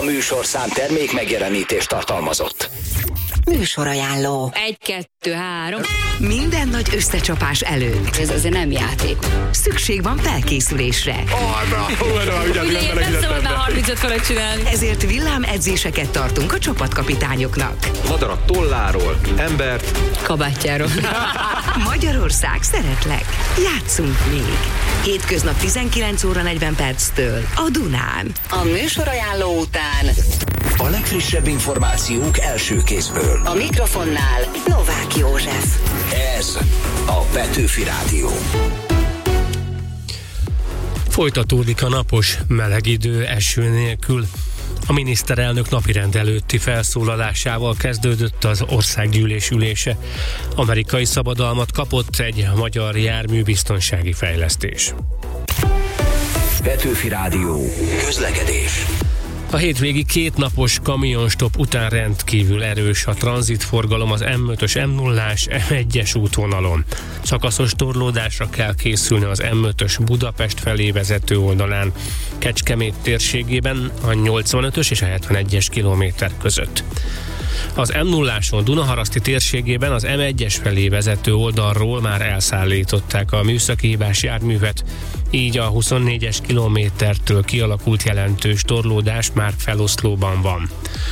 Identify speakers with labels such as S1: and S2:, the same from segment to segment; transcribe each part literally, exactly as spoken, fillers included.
S1: műsorszám termék megjelenítést tartalmazott.
S2: Műsorajánló.
S3: Egy, kettő, három.
S2: Minden nagy összecsapás előtt.
S3: Ez azért nem játék.
S2: Szükség van felkészülésre.
S4: Arra, arra,
S3: Ugye én nem szabad már harmincöt fölött csinálni.
S2: Ezért villámedzéseket tartunk a csapatkapitányoknak.
S4: madarat tolláról, embert
S3: Kabátjáról.
S2: Magyarország, szeretlek. Játszunk még. Hétköznap tizenkilenc óra negyven perctől a Dunán.
S5: A műsorajánló után
S1: A legfrissebb információk első kézből.
S5: a mikrofonnál Novák József.
S1: Ez a Petőfi Rádió.
S6: Folytatódik a napos, meleg idő eső nélkül. A miniszterelnök napirend előtti felszólalásával kezdődött az országgyűlés ülése. Amerikai szabadalmat kapott egy magyar járműbiztonsági fejlesztés.
S1: Petőfi Rádió. Közlekedés.
S6: A hétvégi kétnapos kamionstop után rendkívül erős a tranzitforgalom az em ötös, em nullás, em egyes útvonalon. Szakaszos torlódásra kell készülni az em ötös Budapest felé vezető oldalán, Kecskemét térségében a nyolcvanötös és a hetvenegyes kilométer között. Az em nulláson Dunaharaszti térségében az em egyes felé vezető oldalról már elszállították a műszaki hibás járművet, így a huszonnégyes kilométertől kialakult jelentős torlódás már feloszlóban van.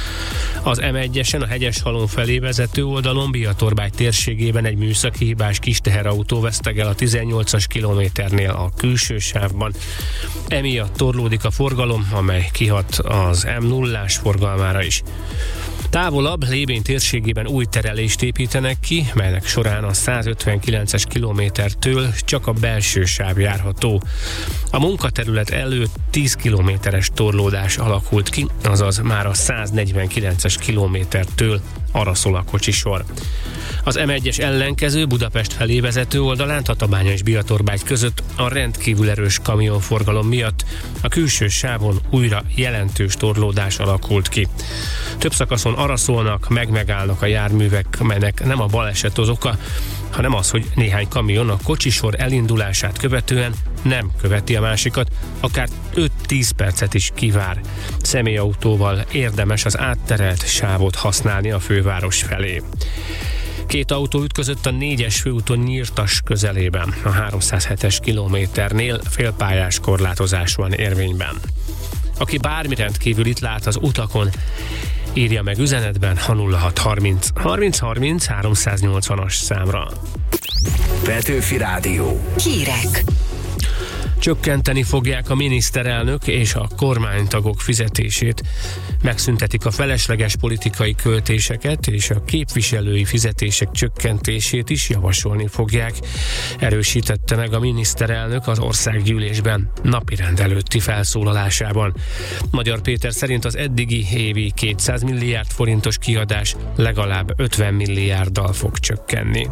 S6: Az em egyesen a Hegyeshalom felé vezető oldalon Biatorbágy térségében egy műszaki hibás kis teherautó vesztegel a tizennyolcas kilométernél a külső sávban. Emiatt torlódik a forgalom, amely kihat az em nullás forgalmára is. Távolabb Lébény térségében új terelést építenek ki, melynek során a százötvenkilences kilométertől csak a belső sáv járható. A munkaterület előtt tíz kilométeres torlódás alakult ki, azaz már a száznegyvenkilences kilométertől arra szól a kocsisor. Az em egyes ellenkező Budapest felé vezető oldalán Tatabánya és Biatorbágy között a rendkívül erős kamionforgalom miatt a külső sávon újra jelentős torlódás alakult ki. Több szakaszon arra szólnak, meg-megállnak a járművek, melynek nem a baleset az oka, hanem az, hogy néhány kamion a kocsisor elindulását követően nem követi a másikat, akár öt-tíz percet is kivár. Személyautóval érdemes az átterelt sávot használni a főváros felé. Két autó ütközött a négyes főúton Nyírtas közelében, a háromszázhetes kilométernél félpályás korlátozás van érvényben. Aki bármi rendkívül itt lát az utakon, írja meg üzenetben a nulla hat harminc harminc harminc háromszáznyolcvanas számra.
S1: Petőfi Rádió.
S2: Hírek.
S6: Csökkenteni fogják a miniszterelnök és a kormánytagok fizetését, megszüntetik a felesleges politikai költéseket, és a képviselői fizetések csökkentését is javasolni fogják, erősítette meg a miniszterelnök az országgyűlésben napirend előtti felszólalásában. Magyar Péter szerint az eddigi évi kétszáz milliárd forintos kiadás legalább ötven milliárddal fog csökkenni.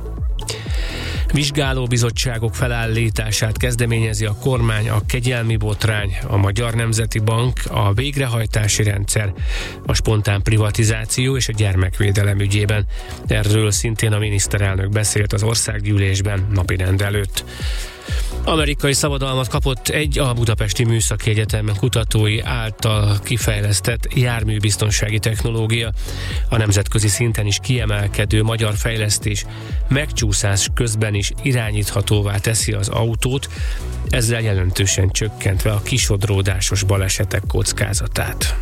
S6: Vizsgálóbizottságok felállítását kezdeményezi a kormány, a kegyelmi botrány, a Magyar Nemzeti Bank, a végrehajtási rendszer, a spontán privatizáció és a gyermekvédelem ügyében. Erről szintén a miniszterelnök beszélt az országgyűlésben napirend előtt. Amerikai szabadalmat kapott egy a Budapesti Műszaki Egyetem kutatói által kifejlesztett járműbiztonsági technológia. A nemzetközi szinten is kiemelkedő magyar fejlesztés megcsúszás közben is irányíthatóvá teszi az autót, ezzel jelentősen csökkentve a kisodródásos balesetek kockázatát.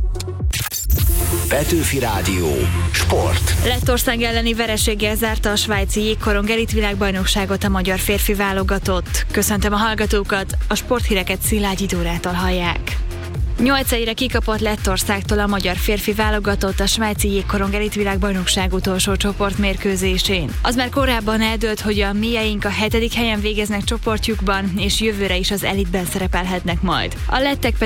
S1: Petőfi Rádió. Sport.
S7: Lettország elleni vereséggel zárta a svájci jégkorong elitvilágbajnokságot a magyar férfi válogatott. Köszöntöm a hallgatókat, a sporthíreket Szilágyi Dórától hallják. Nyolc egyre kikapott Lettországtól a magyar férfi válogatott a svájci jégkorong elitvilágbajnokság utolsó csoportmérkőzésén. Az már korábban eldőlt, hogy a mieink a hetedik helyen végeznek csoportjukban, és jövőre is az elitben szerepelhetnek majd. A lettek